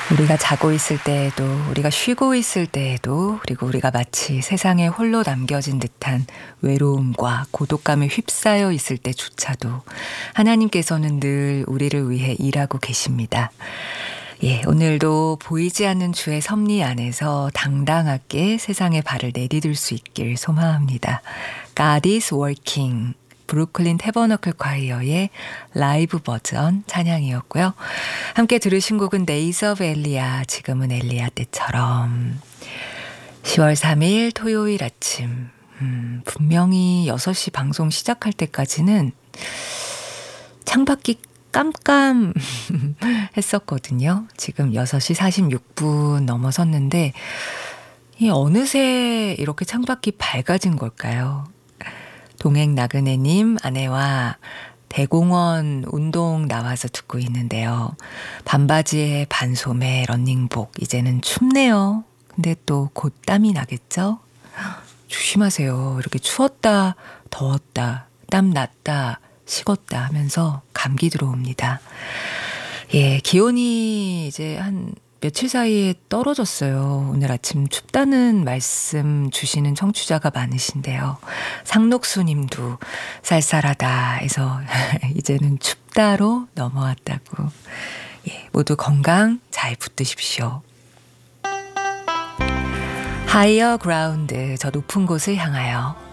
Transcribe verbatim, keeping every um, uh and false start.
우리가 자고 있을 때에도, 우리가 쉬고 있을 때에도, 그리고 우리가 마치 세상에 홀로 남겨진 듯한 외로움과 고독감에 휩싸여 있을 때조차도 하나님께서는 늘 우리를 위해 일하고 계십니다. 예, 오늘도 보이지 않는 주의 섭리 안에서 당당하게 세상에 발을 내디딜 수 있길 소망합니다. God is working. 브루클린 태버너클 콰이어의 라이브 버전 찬양이었고요. 함께 들으신 곡은 Days of Elia, 지금은 엘리야 때처럼. 시월 삼일 토요일 아침, 음, 분명히 여섯 시 방송 시작할 때까지는 창밖이 깜깜했었거든요. 지금 여섯 시 사십육 분 넘어섰는데 이 어느새 이렇게 창밖이 밝아진 걸까요? 동행 나그네님 아내와 대공원 운동 나와서 듣고 있는데요. 반바지에 반소매 러닝복, 이제는 춥네요. 근데 또 곧 땀이 나겠죠? 조심하세요. 이렇게 추웠다 더웠다 땀 났다 식었다 하면서 감기 들어옵니다. 예, 기온이 이제 한 며칠 사이에 떨어졌어요. 오늘 아침 춥다는 말씀 주시는 청취자가 많으신데요. 상록수 님도 쌀쌀하다 해서 이제는 춥다로 넘어왔다고. 예, 모두 건강 잘 붙드십시오. Higher Ground, 저 높은 곳을 향하여.